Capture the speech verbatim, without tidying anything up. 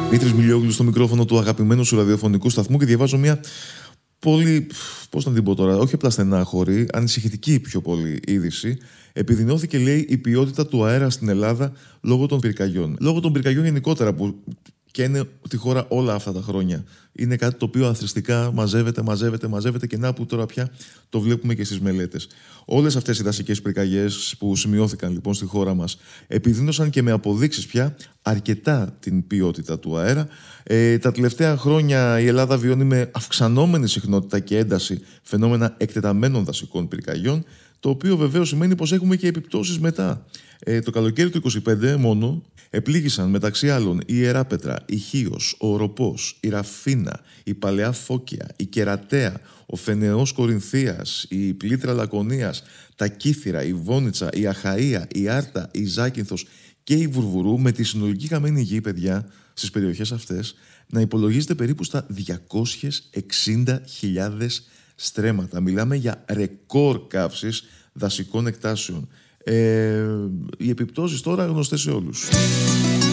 Δημήτρης Μιλιόγλου στο μικρόφωνο του αγαπημένου σου ραδιοφωνικού σταθμού και διαβάζω μια πολύ, πώς να την πω τώρα, όχι απλά στενάχωρη, ανησυχητική πιο πολύ είδηση. Επιδεινώθηκε, λέει, η ποιότητα του αέρα στην Ελλάδα λόγω των πυρκαγιών. Λόγω των πυρκαγιών γενικότερα που και είναι τη χώρα όλα αυτά τα χρόνια. Είναι κάτι το οποίο αθρηστικά μαζεύεται, μαζεύεται, μαζεύεται και να που τώρα πια το βλέπουμε και στις μελέτες. Όλες αυτές οι δασικές πυρκαγιές που σημειώθηκαν λοιπόν στη χώρα μας επιδίνωσαν και με αποδείξεις πια αρκετά την ποιότητα του αέρα. Ε, τα τελευταία χρόνια η Ελλάδα βιώνει με αυξανόμενη συχνότητα και ένταση φαινόμενα εκτεταμένων δασικών πυρκαγιών, το οποίο βεβαίως σημαίνει πως έχουμε και επιπτώσεις μετά. Ε, το καλοκαίρι του είκοσι πέντε μόνο επλήγησαν μεταξύ άλλων η Ιεράπετρα, η Χίος, ο Οροπός, η Ραφίνα, η Παλαιά Φώκια, η Κερατέα, ο Φενεός Κορινθίας, η Πλήτρα Λακωνίας, τα Κύθυρα, η Βόνιτσα, η Αχαΐα, η Άρτα, η Ζάκυνθος και η Βουρβουρού, με τη συνολική χαμένη γη, παιδιά, στις περιοχές αυτές να υπολογίζεται περίπου στα διακόσιες εξήντα χιλιάδες στρέμματα. Μιλάμε για ρεκόρ καύσης δασικών εκτάσεων. Ε, οι επιπτώσεις τώρα γνωστές σε όλους.